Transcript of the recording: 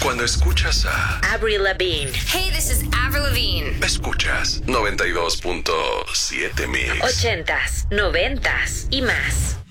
Cuando escuchas a Avril Lavigne. Hey, this is Avril Lavigne. Escuchas 92.7 Mix. 80s, 90s y más.